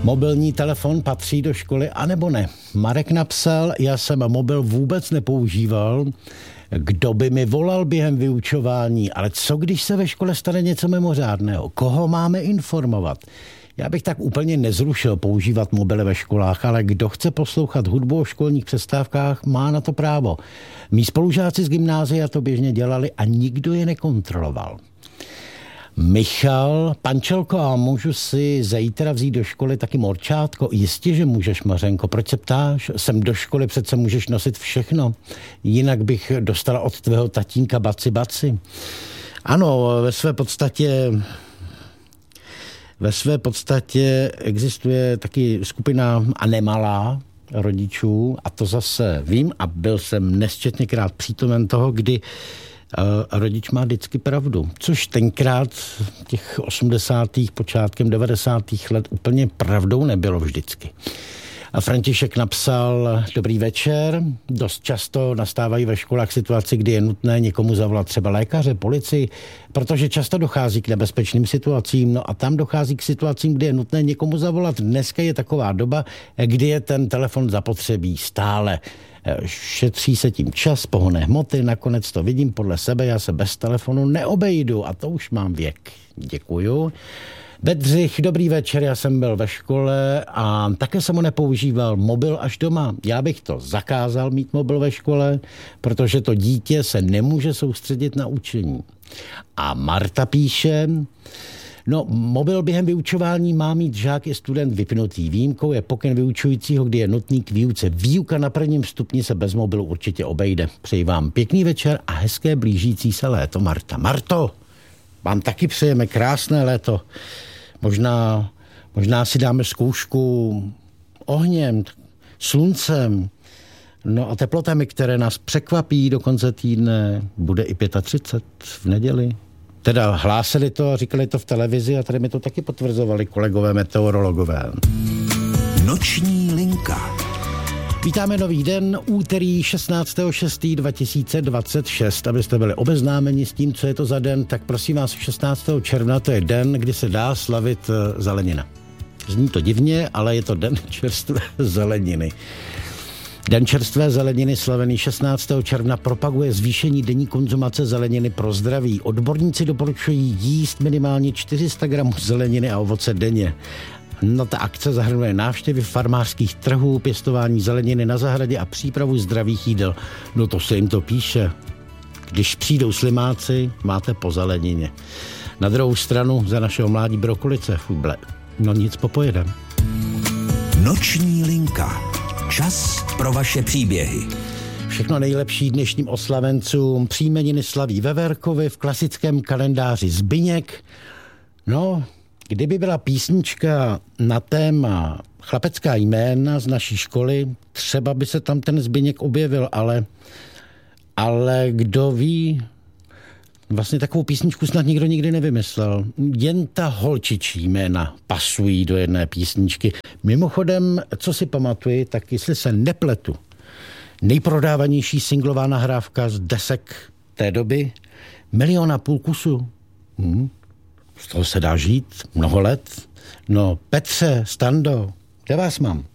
Mobilní telefon patří do školy, anebo ne? Marek napsal, já jsem mobil vůbec nepoužíval. Kdo by mi volal během vyučování? Ale co, když se ve škole stane něco mimořádného? Koho máme informovat? Já bych tak úplně nezrušil používat mobily ve školách, ale kdo chce poslouchat hudbu o školních přestávkách, má na to právo. Mí spolužáci z gymnázia to běžně dělali a nikdo je nekontroloval. Michal, pančelko, a můžu si zítra vzít do školy taky morčátko? Jistě, že můžeš, Mařenko, proč se ptáš? Sem do školy přece můžeš nosit všechno. Jinak bych dostala od tvého tatínka baci. Ano, ve své podstatě existuje taky skupina a nemalá rodičů, a to zase vím a byl jsem nesčetněkrát přítomen toho, kdy rodič má vždycky pravdu, což tenkrát těch 80. počátkem 90. let úplně pravdou nebylo vždycky. A František napsal, dobrý večer, dost často nastávají ve školách situaci, kdy je nutné někomu zavolat třeba lékaře, policii, protože často dochází k nebezpečným situacím, no a tam dochází k situacím, kdy je nutné někomu zavolat. Dneska je taková doba, kdy je ten telefon zapotřebí stále. Šetří se tím čas, pohonné hmoty, nakonec to vidím podle sebe, já se bez telefonu neobejdu a to už mám věk. Děkuju. Bedřich, dobrý večer, já jsem byl ve škole a také jsem ho nepoužíval, mobil až doma. Já bych to zakázal mít mobil ve škole, protože to dítě se nemůže soustředit na učení. A Marta píše, no, mobil během vyučování má mít žák i student vypnutý. Výjimkou je pokyn vyučujícího, kdy je nutný k výuce. Výuka na prvním stupni se bez mobilu určitě obejde. Přeji vám pěkný večer a hezké blížící se léto, Marta. Marto, vám taky přejeme krásné léto. Možná si dáme zkoušku ohněm, sluncem, no a teplotami, které nás překvapí do konce týdne. Bude i 35 v neděli. Teda hlásili to a říkali to v televizi a tady mi to taky potvrzovali kolegové meteorologové. Noční linka. Vítáme nový den, úterý 16.6.2026. Abyste byli obeznámeni s tím, co je to za den, tak prosím vás, 16. června to je den, kdy se dá slavit zelenina. Zní to divně, ale je to den čerstvé zeleniny. Den čerstvé zeleniny slavený 16. června propaguje zvýšení denní konzumace zeleniny pro zdraví. Odborníci doporučují jíst minimálně 400 gramů zeleniny a ovoce denně. No, ta akce zahrnuje návštěvy farmářských trhů, pěstování zeleniny na zahradě a přípravu zdravých jídel. No to se jim to píše. Když přijdou slimáci, máte po zelenině. Na druhou stranu za našeho mládí brokolice, fuble. No nic, popojedem. Noční linka. Čas pro vaše příběhy. Všechno nejlepší dnešním oslavencům. Příjmeniny slaví Veverkovi, v klasickém kalendáři Zbyněk. No, kdyby byla písnička na téma chlapecká jména z naší školy, třeba by se tam ten Zbyněk objevil, ale kdo ví, vlastně takovou písničku snad nikdo nikdy nevymyslel. Jen ta holčičí jména pasují do jedné písničky. Mimochodem, co si pamatuji, tak jestli se nepletu, nejprodávanější singlová nahrávka z desek té doby, 1,5 milionu kusů. Z toho se dá žít mnoho let. No, Petře, Stando, kde vás mám?